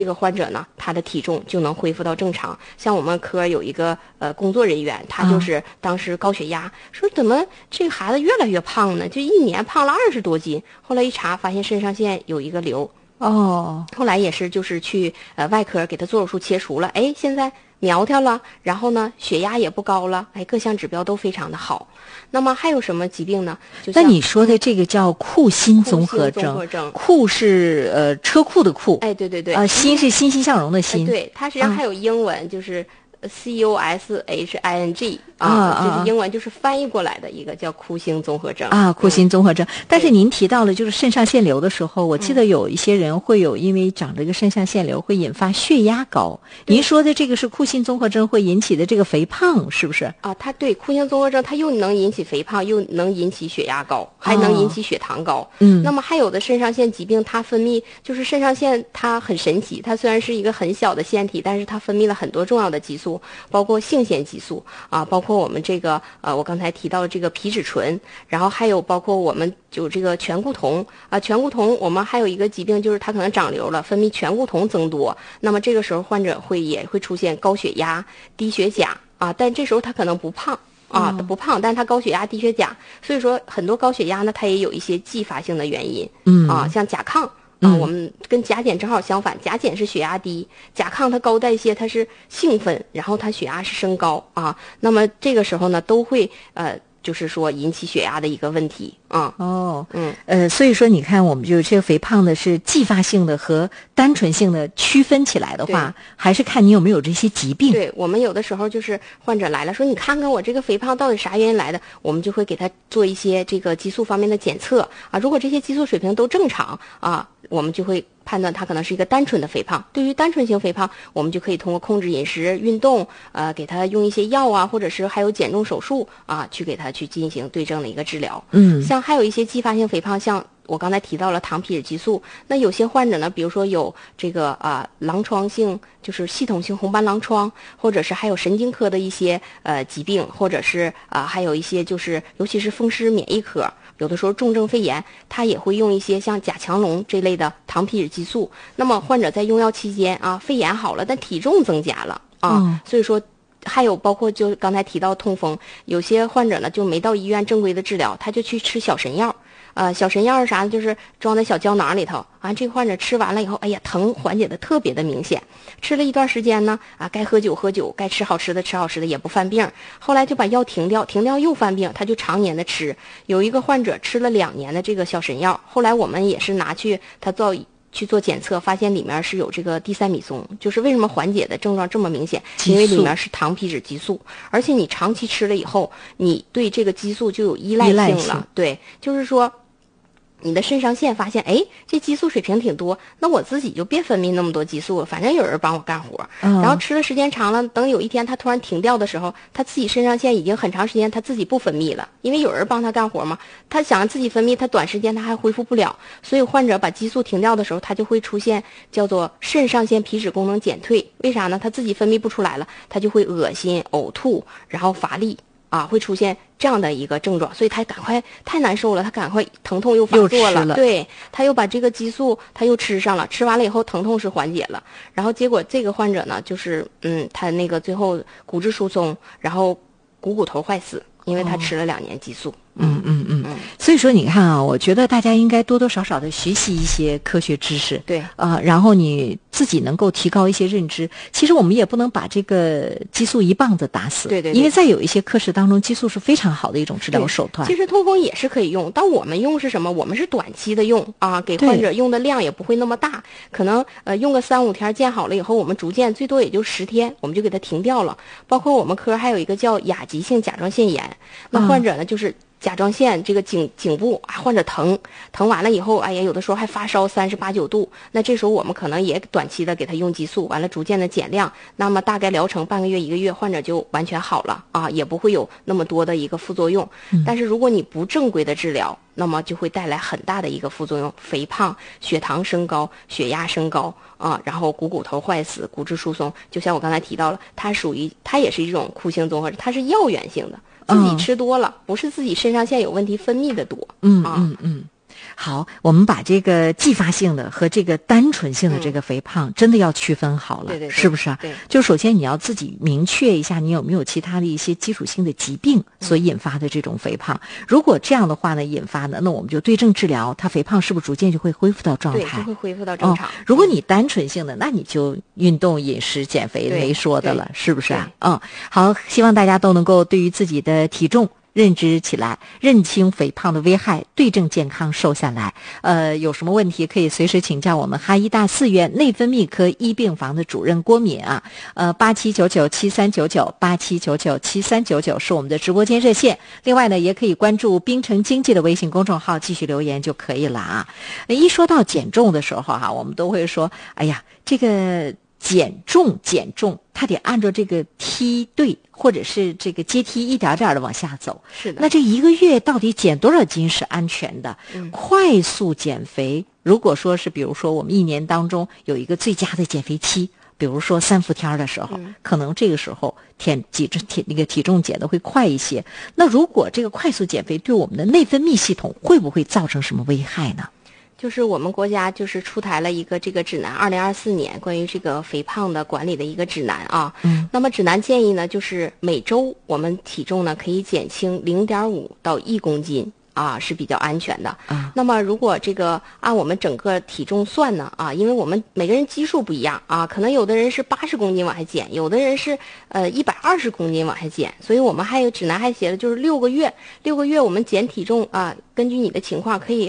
这个患者呢，他的体重就能恢复到正常。像我们科有一个工作人员，他就是当时高血压，说怎么这个孩子越来越胖呢？就1年胖了20多斤。后来一查，发现肾上腺有一个瘤。后来也是就是去外科给他做手术切除了，哎，现在苗条了，然后呢血压也不高了，哎，各项指标都非常的好。那么还有什么疾病呢？就像那你说的这个叫库欣综合征，库是车库的库， 哎，对对对， 欣是欣欣向荣的欣， 对，它实际上还有英文，就是CUSHING 这是英文，就是翻译过来的一个叫库欣综合征库欣综合征。但是您提到了就是肾上腺瘤的时候，我记得有一些人会有因为长这个肾上腺瘤会引发血压高。您说的这个是库欣综合征会引起的这个肥胖，是不是？ 它对库欣综合征，它又能引起肥胖，又能引起血压高，还能引起血糖高。那么还有的肾上腺疾病，它分泌就是肾上腺，它很神奇，它虽然是一个很小的腺体，但是它分泌了很多重要的激素，包括性腺激素包括我们这个我刚才提到的这个皮质醇，然后还有包括我们就这个醛固酮醛固酮我们还有一个疾病就是它可能长瘤了，分泌醛固酮增多，那么这个时候患者也会出现高血压、低血钾但这时候他可能不胖不胖，但是他高血压、低血钾，所以说很多高血压呢，它也有一些继发性的原因像甲亢。我们跟甲减正好相反，甲减是血压低，甲亢它高代谢，它是兴奋，然后它血压是升高那么这个时候呢，都会就是说引起血压的一个问题所以说你看，我们就这个肥胖的是继发性的和单纯性的区分起来的话，还是看你有没有这些疾病。 对，我们有的时候就是患者来了，说你看看我这个肥胖到底啥原因来的，我们就会给他做一些这个激素方面的检测如果这些激素水平都正常我们就会判断它可能是一个单纯的肥胖。对于单纯性肥胖，我们就可以通过控制饮食、运动给他用一些药或者是还有减重手术去给他去进行对症的一个治疗。像还有一些继发性肥胖，像我刚才提到了糖皮质激素，那有些患者呢，比如说有这个狼疮性，就是系统性红斑狼疮，或者是还有神经科的一些疾病，或者是还有一些就是尤其是风湿免疫科，有的时候重症肺炎，他也会用一些像甲强龙这类的糖皮质激素。那么患者在用药期间肺炎好了，但体重增加了所以说。还有包括就刚才提到痛风，有些患者呢就没到医院正规的治疗，他就去吃小神药小神药是啥呢？就是装在小胶囊里头这个患者吃完了以后，哎呀，疼缓解的特别的明显。吃了一段时间呢该喝酒喝酒，该吃好吃的吃好吃的，也不犯病。后来就把药停掉又犯病，他就常年的吃。有一个患者吃了2年的这个小神药，后来我们也是拿去他去做检测，发现里面是有这个地塞米松，就是为什么缓解的症状这么明显，因为里面是糖皮质激素，而且你长期吃了以后，你对这个激素就有依赖性了。对，就是说你的肾上腺发现，哎，这激素水平挺多，那我自己就别分泌那么多激素了，反正有人帮我干活。然后吃的时间长了，等有一天他突然停掉的时候，他自己肾上腺已经很长时间他自己不分泌了，因为有人帮他干活嘛。他想自己分泌，他短时间他还恢复不了，所以患者把激素停掉的时候，他就会出现叫做肾上腺皮质功能减退。为啥呢？他自己分泌不出来了，他就会恶心、呕吐，然后乏力。会出现这样的一个症状，所以他赶快太难受了，他赶快疼痛又发作了，对，他又把这个激素他又吃上了，吃完了以后疼痛是缓解了，然后结果这个患者呢，就是他那个最后骨质疏松，然后骨头坏死，因为他吃了2年激素。 所以说你看我觉得大家应该多多少少的学习一些科学知识， 对然后你自己能够提高一些认知。其实我们也不能把这个激素一棒子打死， 对， 因为在有一些科室当中，激素是非常好的一种治疗手段。 其实痛风也是可以用，但我们用是什么？我们是短期的用给患者用的量也不会那么大，可能用个3-5天见好了以后，我们逐渐最多也就10天，我们就给它停掉了。包括我们科还有一个叫亚急性甲状腺炎，那患者呢就是甲状腺这个颈部患者疼完了以后，哎呀，有的时候还发烧38、9度，那这时候我们可能也短期的给他用激素，完了逐渐的减量，那么大概疗程半个月1个月，患者就完全好了也不会有那么多的一个副作用。但是如果你不正规的治疗，那么就会带来很大的一个副作用，肥胖、血糖升高、血压升高然后骨头坏死、骨质疏松。就像我刚才提到了，它也是一种库欣综合征，它是药源性的。自己吃多了，不是自己肾上腺有问题分泌的多。 好，我们把这个继发性的和这个单纯性的这个肥胖真的要区分好了， 对， 是不是啊？ 对， 就首先你要自己明确一下你有没有其他的一些基础性的疾病所引发的这种肥胖。如果这样的话呢，引发的，那我们就对症治疗，它肥胖是不是逐渐就会恢复到状态？ 对，就会恢复到正常。 如果你单纯性的，那你就运动、饮食、减肥没说的了，是不是啊？好，希望大家都能够对于自己的体重认知起来，认清肥胖的危害，对症健康瘦下来。有什么问题可以随时请教我们哈医大4院内分泌科医病房的主任郭敏啊。87997399 87997399是我们的直播间热线。另外呢，也可以关注滨城经济的微信公众号，继续留言就可以了啊。一说到减重的时候哈，我们都会说，哎呀，这个减重，它得按照这个梯队或者是这个阶梯一点点的往下走。 是的。 那这一个月到底减多少斤是安全的？快速减肥，如果说是比如说我们一年当中有一个最佳的减肥期，比如说3伏天的时候，可能这个时候体重减的会快一些。那如果这个快速减肥对我们的内分泌系统会不会造成什么危害呢？ 就是我们国家就是出台了一个这个指南，2024年关于这个肥胖的管理的一个指南啊。那么指南建议呢，就是每周我们体重呢可以减轻0.5到1公斤。是比较安全的。那么如果这个按我们整个体重算呢，因为我们每个人基数不一样可能有的人是80公斤往下减，有的人是120公斤往下减，所以我们还有指南还写了就是6个月我们减体重根据你的情况可以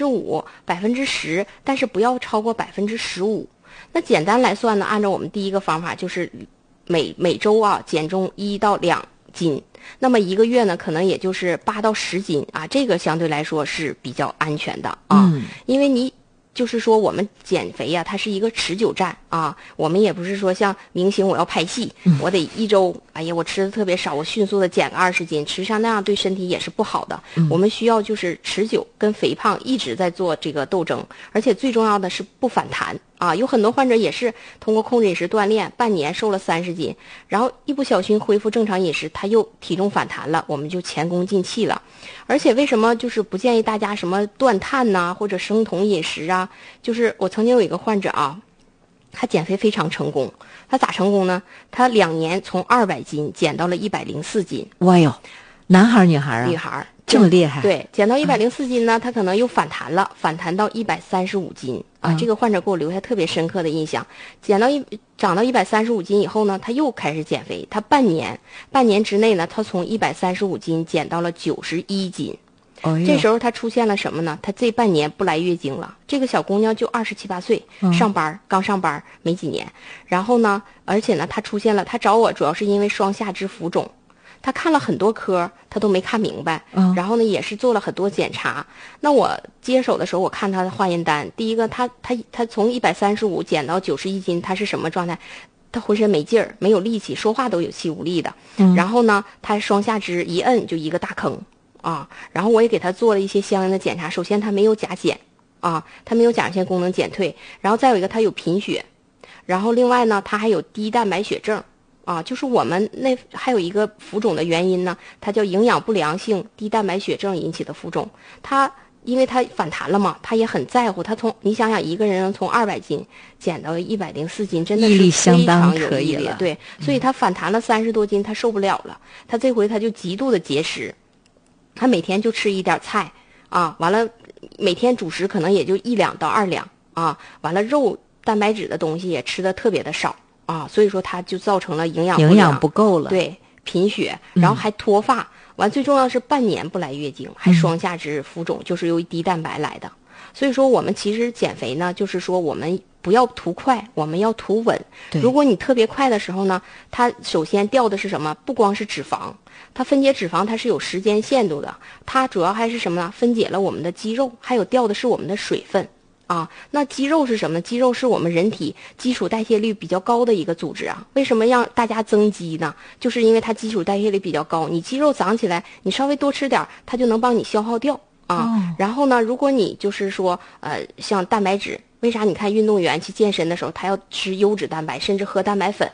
5%、10%，但是不要超过15%。那简单来算呢，按照我们第一个方法就是每周减重1到2斤。那么一个月呢，可能也就是8到10斤这个相对来说是比较安全的因为你就是说我们减肥它是一个持久战我们也不是说像明星我要拍戏，我得一周我吃的特别少，我迅速的减个20斤，实际上那样对身体也是不好的。我们需要就是持久跟肥胖一直在做这个斗争，而且最重要的是不反弹有很多患者也是通过控制饮食锻炼，半年瘦了30斤，然后一不小心恢复正常饮食，他又体重反弹了，我们就前功尽弃了。而且为什么就是不建议大家什么断碳或者生酮饮食就是我曾经有一个患者他减肥非常成功，他咋成功呢？他2年从200斤减到了104斤。 哇哟，男孩女孩女孩。 这么厉害？ 对，减到104斤呢，他可能又反弹了，反弹到135斤这个患者给我留下特别深刻的印象。长到135斤以后呢，他又开始减肥，他半年之内呢，他从135斤减到了91斤。这时候他出现了什么呢？他这半年不来月经了。这个小姑娘就27、8岁，刚上班没几年。然后呢，而且呢，她找我主要是因为双下肢浮肿。他看了很多科，他都没看明白。然后呢，也是做了很多检查。那我接手的时候，我看他的化验单，第一个他从135减到91斤，他是什么状态？他浑身没劲儿，没有力气，说话都有气无力的。然后呢，他双下肢一摁就一个大坑然后我也给他做了一些相应的检查。首先他没有甲减他没有甲状腺功能减退，然后再有一个他有贫血，然后另外呢，他还有低蛋白血症。就是我们那还有一个浮肿的原因呢，它叫营养不良性低蛋白血症引起的浮肿。因为它反弹了嘛，他也很在乎。你想想，一个人能从200斤减到104斤，真的是非常有毅力。对，所以他反弹了30多斤，他受不了了。他这回他就极度的节食，他每天就吃一点菜完了每天主食可能也就1两到2两完了肉蛋白质的东西也吃的特别的少。所以说它就造成了营养不够了， 对，贫血，然后还脱发，完最重要是半年不来月经，还双下肢浮肿，就是由于低蛋白来的。所以说我们其实减肥呢，就是说我们不要图快，我们要图稳。如果你特别快的时候呢，它首先掉的是什么？不光是脂肪，它分解脂肪它是有时间限度的，它主要还是什么呢？分解了我们的肌肉，还有掉的是我们的水分。那肌肉是什么呢？肌肉是我们人体基础代谢率比较高的一个组织为什么让大家增肌呢？就是因为它基础代谢率比较高，你肌肉长起来，你稍微多吃点，它就能帮你消耗掉然后呢，如果你就是说像蛋白质，为啥你看运动员去健身的时候，他要吃优质蛋白，甚至喝蛋白粉？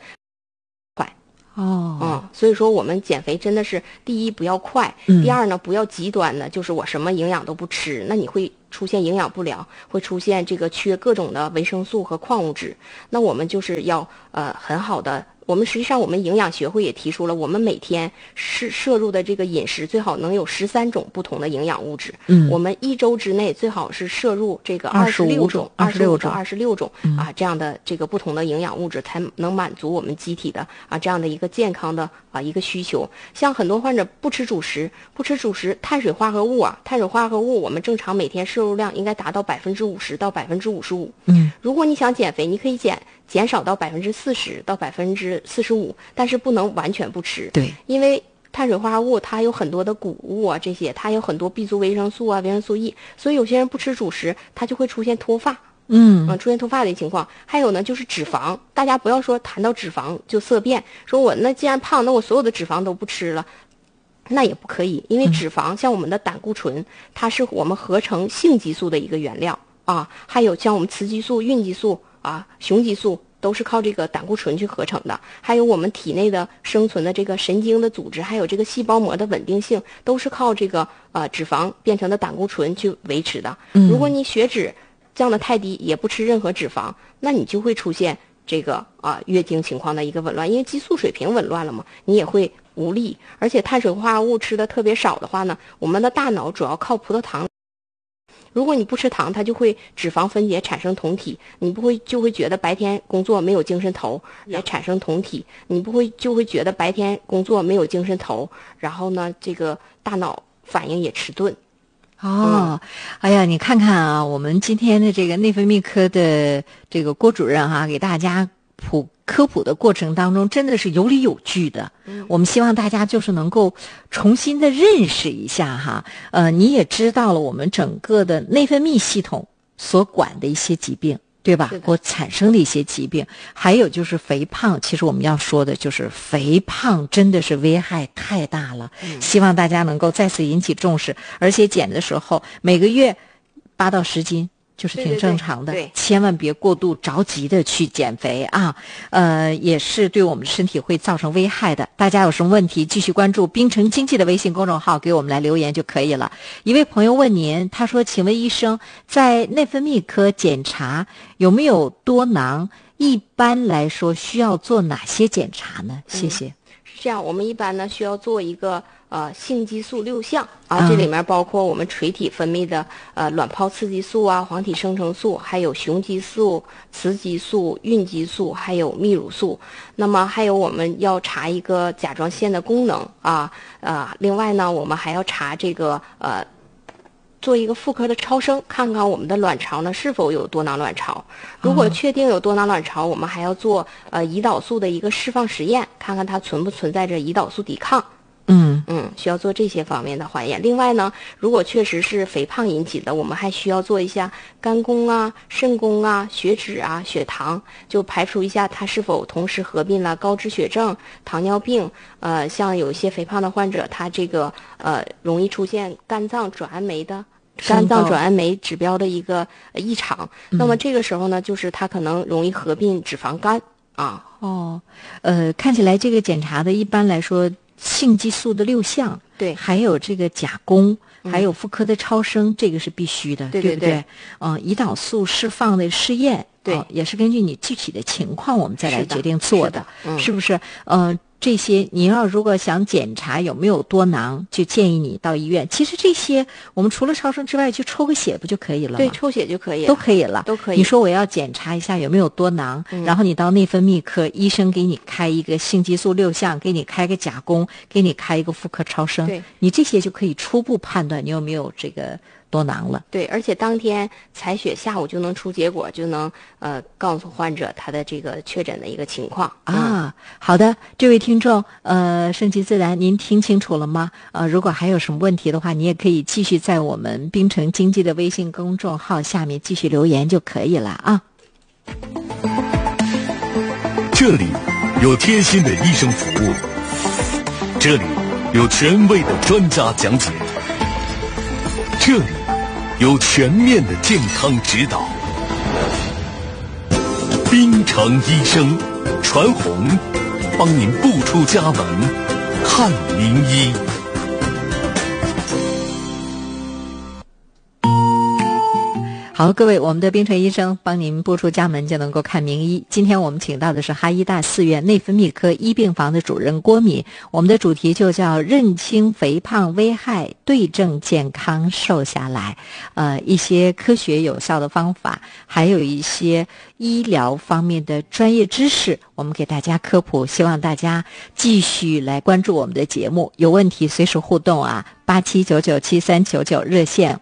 所以说我们减肥真的是第一不要快，第二呢不要极端的，就是我什么营养都不吃，那你会出现营养不良，会出现这个缺各种的维生素和矿物质。那我们就是要很好的。我们实际上，我们营养学会也提出了，我们每天摄入的这个饮食最好能有13种不同的营养物质。我们1周之内最好是摄入这个25种到26种啊这样的这个不同的营养物质，才能满足我们机体的这样的一个健康的一个需求。像很多患者不吃主食，碳水化合物我们正常每天摄入量应该达到50%到55%。如果你想减肥，你可以减少到40%到45%，但是不能完全不吃。 对， 因为碳水化合物它有很多的谷物这些，它有很多 B 族维生素维生素 E， 所以有些人不吃主食，他就会出现脱发。出现脱发的情况。还有呢，就是脂肪，大家不要说谈到脂肪就色变，说我那既然胖，那我所有的脂肪都不吃了。那也不可以，因为脂肪像我们的胆固醇，它是我们合成性激素的一个原料还有像我们雌激素、孕激素雄激素都是靠这个胆固醇去合成的。还有我们体内的生存的这个神经的组织，还有这个细胞膜的稳定性，都是靠这个脂肪变成的胆固醇去维持的。如果你血脂降得太低，也不吃任何脂肪，那你就会出现这个月经情况的一个紊乱，因为激素水平紊乱了嘛，你也会无力。而且碳水化合物吃的特别少的话呢，我们的大脑主要靠葡萄糖。如果你不吃糖，它就会脂肪分解产生酮体，你就会觉得白天工作没有精神头，也产生酮体，你就会觉得白天工作没有精神头，然后呢，这个大脑反应也迟钝。 哎呀，你看看我们今天的这个内分泌科的这个郭主任给大家科普的过程当中，真的是有理有据的。我们希望大家就是能够重新的认识一下你也知道了我们整个的内分泌系统所管的一些疾病，对吧？或产生的一些疾病，还有就是肥胖。其实我们要说的就是肥胖真的是危害太大了，希望大家能够再次引起重视，而且减的时候每个月8到10斤。就是挺正常的， 对， 千万别过度着急的去减肥也是对我们的身体会造成危害的。大家有什么问题，继续关注滨城经济的微信公众号，给我们来留言就可以了。一位朋友问您，他说：“请问医生，在内分泌科检查有没有多囊？一般来说需要做哪些检查呢？”谢谢。 是这样，我们一般呢需要做一个性激素6项这里面包括我们垂体分泌的卵泡刺激素黄体生成素，还有雄激素、雌激素、孕激素，还有泌乳素。那么还有我们要查一个甲状腺的功能另外呢，我们还要查这个做一个妇科的超声，看看我们的卵巢呢是否有多囊卵巢。如果确定有多囊卵巢，我们还要做胰岛素的一个释放实验，看看它存不存在着胰岛素抵抗。需要做这些方面的化验。另外呢，如果确实是肥胖引起的，我们还需要做一下肝功肾功血脂血糖，就排除一下它是否同时合并了高脂血症、糖尿病。像有一些肥胖的患者，他这个容易出现肝脏转氨酶指标的一个异常。那么这个时候呢，就是他可能容易合并脂肪肝看起来这个检查的一般来说性激素的6项， 对， 还有这个甲功，还有妇科的超声，这个是必须的， 对不对？胰岛素释放的试验， 对， 也是根据你具体的情况我们再来决定做的，是不是？这些你如果想检查有没有多囊，就建议你到医院。其实这些我们除了超声之外，就抽个血不就可以了吗？ 对，抽血就可以了， 都可以了， 都可以。 你说我要检查一下有没有多囊，然后你到内分泌科，医生给你开一个性激素6项，给你开个甲功，给你开一个妇科超声， 对， 你这些就可以初步判断你有没有这个多囊了。 对，而且当天采血，下午就能出结果，就能告诉患者他的这个确诊的一个情况好的，这位听众顺其自然，您听清楚了吗？如果还有什么问题的话，你也可以继续在我们滨城经济的微信公众号下面继续留言就可以了这里有贴心的医生服务，这里有权威的专家讲解，这里有全面的健康指导。滨城医生传红，帮您不出家门看名医。 好，各位，我们的冰城医生帮您步出家门就能够看名医。今天我们请到的是哈医大4院内分泌科医病房的主任郭敏，我们的主题就叫认清肥胖危害，对症健康瘦下来。一些科学有效的方法，还有一些医疗方面的专业知识，我们给大家科普，希望大家继续来关注我们的节目，有问题随时互动啊，87997399热线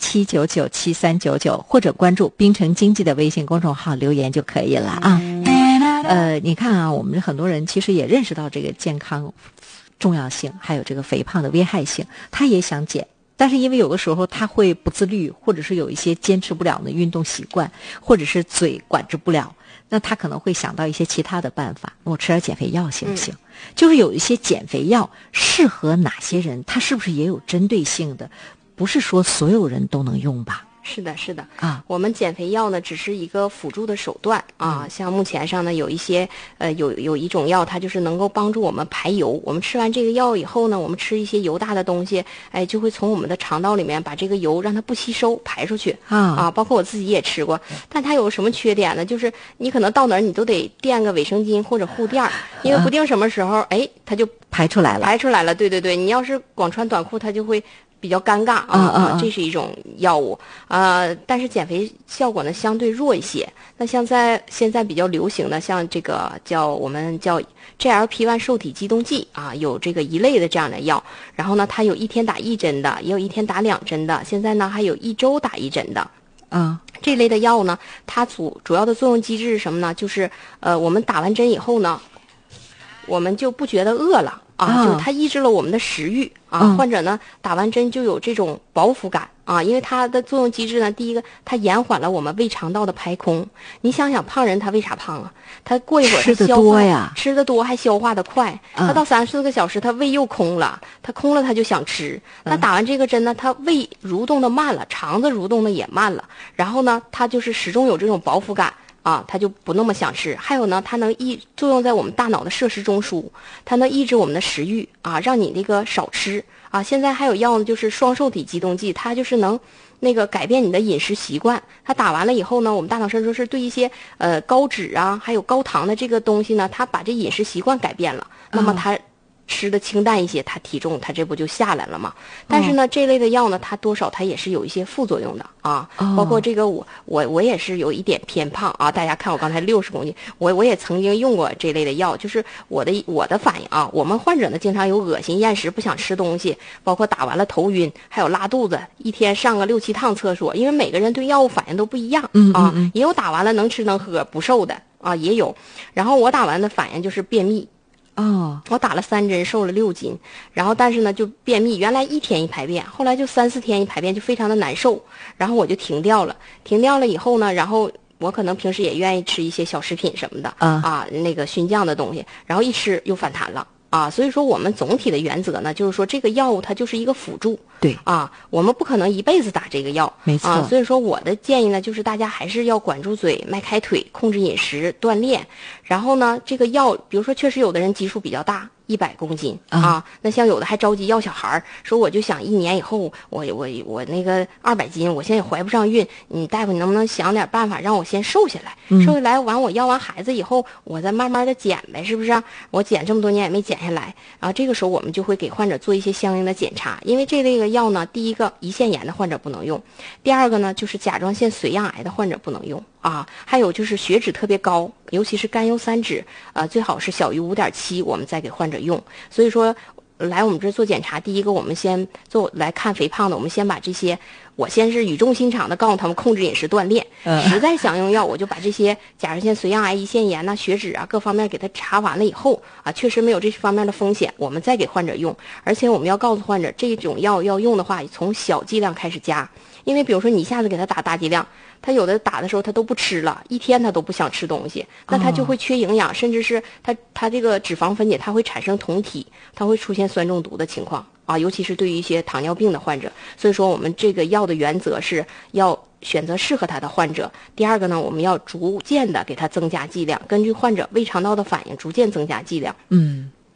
87997399，或者关注冰城经济的微信公众号留言就可以了啊。你看啊，我们很多人其实也认识到这个健康重要性，还有这个肥胖的危害性，他也想减，但是因为有的时候他会不自律，或者是有一些坚持不了的运动习惯，或者是嘴管制不了，那他可能会想到一些其他的办法，我吃点减肥药行不行？就是有一些减肥药适合哪些人，它是不是也有针对性的？不是说所有人都能用吧？ 是的，是的啊， 我们减肥药呢只是一个辅助的手段啊。像目前上呢有一些有一种药，它就是能够帮助我们排油。我们吃完这个药以后呢，我们吃一些油大的东西，就会从我们的肠道里面把这个油让它不吸收排出去啊。包括我自己也吃过，但它有什么缺点呢？就是你可能到哪儿你都得垫个卫生巾或者护垫，因为不定什么时候它就排出来了。 对对对，你要是光穿短裤，它就会比较尴尬啊，这是一种药物但是减肥效果呢相对弱一些。那像现在比较流行的，像这个我们叫 GLP-1 受体激动剂啊，有这个一类的这样的药。然后呢，它有1天打1针的，也有1天打2针的，现在呢还有1周打1针的。这类的药呢，它主要的作用机制是什么呢？就是我们打完针以后呢，我们就不觉得饿了。就是它抑制了我们的食欲啊，患者呢打完针就有这种饱腹感啊，因为它的作用机制呢，第一个它延缓了我们胃肠道的排空。你想想，胖人他为啥胖啊？他过一会儿他消化吃得多还消化得快，他到3-4个小时他胃又空了，他空了他就想吃。那打完这个针呢，他胃蠕动的慢了，肠子蠕动的也慢了，然后呢，他就是始终有这种饱腹感。他就不那么想吃。还有呢，它能作用在我们大脑的摄食中枢，它能抑制我们的食欲啊，让你那个少吃啊。现在还有药呢，就是双受体激动剂，它就是能改变你的饮食习惯。它打完了以后呢，我们大脑摄食是对一些高脂啊，还有高糖的这个东西呢，它把这饮食习惯改变了，那么它吃的清淡一些，它体重它这不就下来了吗？但是呢，这类的药呢，它多少它也是有一些副作用的啊。包括这个我也是有一点偏胖啊。大家看我刚才60公斤，我也曾经用过这类的药，就是我的反应啊。我们患者呢经常有恶心、厌食、不想吃东西，包括打完了头晕，还有拉肚子，一天上个6-7趟厕所。因为每个人对药物反应都不一样啊，也有打完了能吃能喝不瘦的啊，也有。然后我打完的反应就是便秘。我打了3针，瘦了6斤，然后但是呢就便秘，原来1天1排便，后来就3-4天1排便，就非常的难受，然后我就停掉了以后呢，然后我可能平时也愿意吃一些小食品什么的那个熏酱的东西，然后一吃又反弹了所以说我们总体的原则呢，就是说这个药物它就是一个辅助， 对我们不可能一辈子打这个药， 没错所以说我的建议呢，就是大家还是要管住嘴，迈开腿，控制饮食，锻炼。然后呢，这个药，比如说确实有的人基数比较大，100公斤那像有的还着急要小孩，说我就想1年以后我那个200斤，我现在也怀不上孕，你大夫你能不能想点办法让我先瘦下来？瘦下来完我要完孩子以后，我再慢慢的减呗，是不是我减这么多年也没减下来，然后这个时候我们就会给患者做一些相应的检查。因为这类的药呢，第一个胰腺炎的患者不能用，第二个呢就是甲状腺髓样癌的患者不能用还有就是血脂特别高，尤其是甘油三酯最好是小于5.7，我们再给患者用。所以说来我们这做检查，第一个我们先来看肥胖的，我们先把这些，我先是语重心长的告诉他们控制饮食锻炼，实在想用药我就把这些甲状腺髓样癌、胰腺炎血脂各方面给他查完了以后确实没有这方面的风险，我们再给患者用。而且我们要告诉患者，这种药要用的话，从小剂量开始加。因为比如说你一下子给他打大剂量，他有的打的时候他都不吃了，1天他都不想吃东西，那他就会缺营养，甚至是他这个脂肪分解，他会产生酮体，他会出现酸中毒的情况尤其是对于一些糖尿病的患者。所以说我们这个药的原则是要选择适合他的患者。第二个呢，我们要逐渐的给他增加剂量，根据患者胃肠道的反应逐渐增加剂量。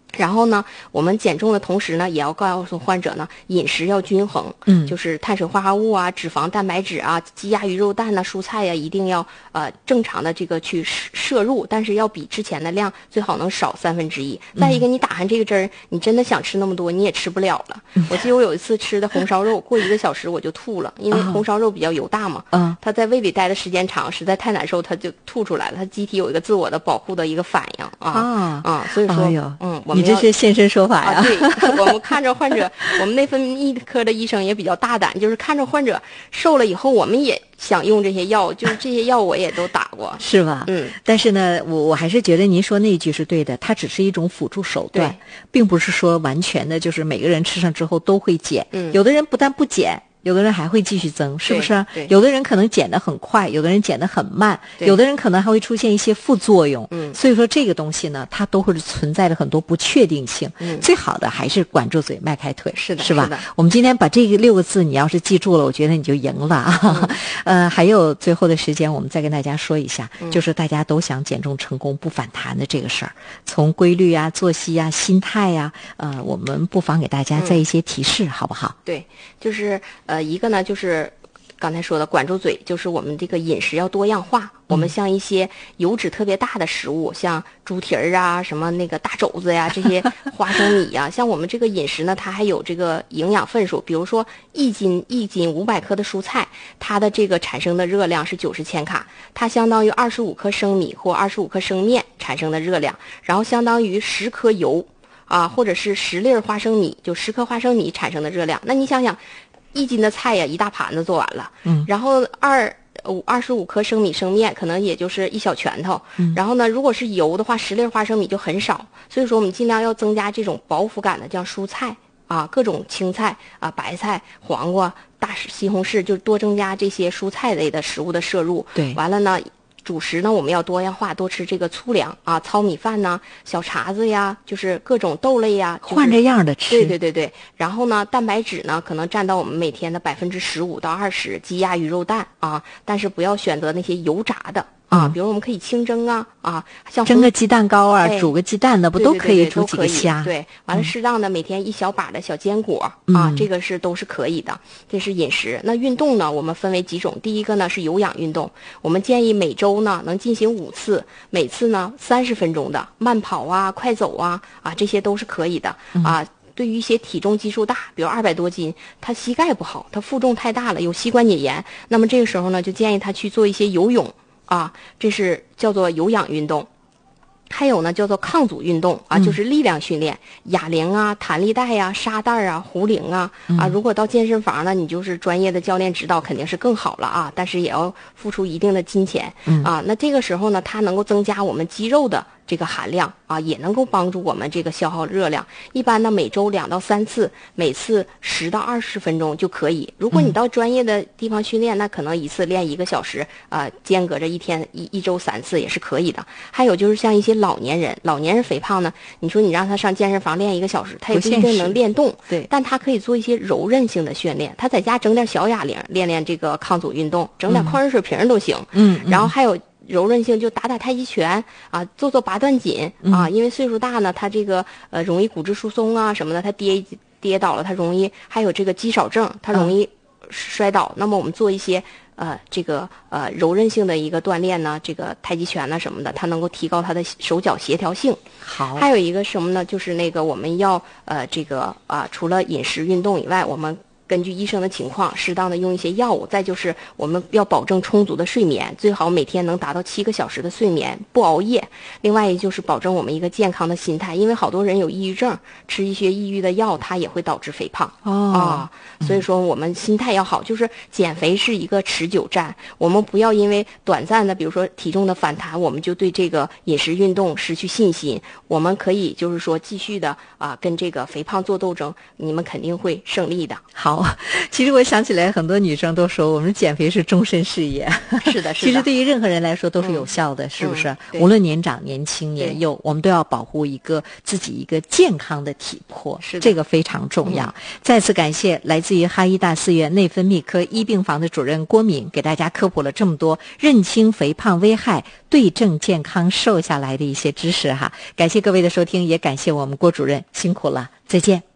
然后呢，我们减重的同时呢，也要告诉患者呢，饮食要均衡，就是碳水化合物啊、脂肪、蛋白质啊、鸡鸭鱼肉蛋呐、蔬菜呀，一定要正常的这个去摄入，但是要比之前的量最好能少1/3。再一个，你打完这个针儿，你真的想吃那么多，你也吃不了了。我记得我有一次吃的红烧肉，过1个小时我就吐了，因为红烧肉比较油大嘛，它在胃里待的时间长，实在太难受，它就吐出来了。它机体有一个自我的保护的一个反应所以说， 你这是现身说法呀！ 对，我们看着患者，我们内分泌科的医生也比较大胆，就是看着患者瘦了以后，我们也想用这些药，就是这些药我也都打过， 是吧？但是呢，我还是觉得您说那句是对的，它只是一种辅助手段，并不是说完全的，就是每个人吃上之后都会减。有的人不但不减。有的人还会继续增，是不是？有的人可能减得很快，有的人减得很慢，有的人可能还会出现一些副作用。所以说这个东西呢，它都会存在着很多不确定性。最好的还是管住嘴，迈开腿，是吧？我们今天把这个6个字，你要是记住了，我觉得你就赢了啊。还有最后的时间，我们再跟大家说一下，就是大家都想减重成功不反弹的这个事儿，从规律啊、作息啊、心态啊，我们不妨给大家再一些提示，好不好？ 对，就是一个呢，就是刚才说的管住嘴，就是我们这个饮食要多样化。我们像一些油脂特别大的食物，像猪蹄儿啊、什么那个大肘子呀、这些花生米呀，像我们这个饮食呢，它还有这个营养分数。比如说一斤500克的蔬菜，它的这个产生的热量是90千卡，它相当于25克生米或25克生面产生的热量，然后相当于10克油或者是10粒花生米，就10克花生米产生的热量。那你想想，1斤的菜呀，一大盘子做完了，然后25克生米生面可能也就是一小拳头，然后呢，如果是油的话，10粒花生米就很少，所以说我们尽量要增加这种饱腹感的，像蔬菜各种青菜白菜、黄瓜、大西红柿，就多增加这些蔬菜类的食物的摄入。 对， 完了呢。主食呢，我们要多样化，多吃这个粗粮糙米饭呐、小碴子呀，就是各种豆类呀， 换着样的吃。 对。然后呢，蛋白质呢，可能占到我们每天的15%到20%，鸡鸭鱼肉蛋但是不要选择那些油炸的。比如我们可以清蒸像蒸个鸡蛋糕煮个鸡蛋的不都可以？煮几个虾？ 对，完了适当的每天1小把的小坚果这个都是可以的。这是饮食。那运动呢，我们分为几种。第一个呢是有氧运动，我们建议每周呢能进行5次，每次呢30分钟的慢跑快走这些都是可以的对于一些体重基数大，比如200多斤，他膝盖不好，他负重太大了，有膝关节炎，那么这个时候呢就建议他去做一些游泳这是叫做有氧运动。还有呢叫做抗阻运动就是力量训练，哑铃弹力带沙袋壶铃如果到健身房呢，你就是专业的教练指导肯定是更好了但是也要付出一定的金钱那这个时候呢，它能够增加我们肌肉的这个含量也能够帮助我们这个消耗热量。一般呢每周2到3次，每次10到20分钟就可以。如果你到专业的地方训练，那可能一次练1个小时间隔着一天一周3次也是可以的。还有就是像一些老年人肥胖呢，你说你让他上健身房练1个小时，他也不一定能练动。 对， 但他可以做一些柔韧性的训练，他在家整点小哑铃，练练这个抗阻运动，整点矿泉水瓶都行。然后还有柔韧性，就打太极拳做拔断紧因为岁数大呢，他这个容易骨质疏松什么的，他跌倒了，他容易还有这个肌少症，他容易摔倒。那么我们做一些这个柔韧性的一个锻炼呢，这个太极拳什么的，它能够提高他的手脚协调性。 好， 还有一个什么呢？就是那个我们要这个除了饮食运动以外，我们根据医生的情况，适当的用一些药物。再就是我们要保证充足的睡眠，最好每天能达到7个小时的睡眠，不熬夜。另外就是保证我们一个健康的心态，因为好多人有抑郁症，吃一些抑郁的药，它也会导致肥胖所以说我们心态要好，就是减肥是一个持久战，我们不要因为短暂的比如说体重的反弹，我们就对这个饮食运动失去信心。我们可以就是说继续的跟这个肥胖做斗争，你们肯定会胜利的。 好， 好。其实我想起来，很多女生都说我们减肥是终身事业。 是的，是的。 其实对于任何人来说都是有效的，是不是？无论年长、年轻、年幼，我们都要保护自己一个健康的体魄， 是的， 这个非常重要。再次感谢来自于哈医大四院内分泌科医病房的主任郭敏，给大家科普了这么多认清肥胖危害、对症健康瘦下来的一些知识哈。感谢各位的收听，也感谢我们郭主任，辛苦了，再见。